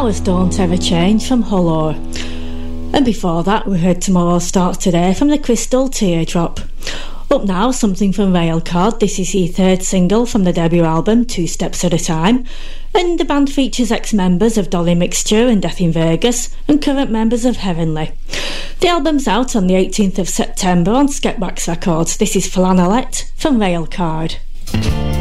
That was Don't Ever Change from Hullo. And before that we heard Tomorrow Starts Today from the Crystal Teardrop. Up now, something from Railcard. This is the third single from the debut album, Two Steps at a Time, and the band features ex-members of Dolly Mixture and Death in Vegas and current members of Heavenly. The album's out on the 18th of September on Skepbacks Records. This is Flannelette from Railcard.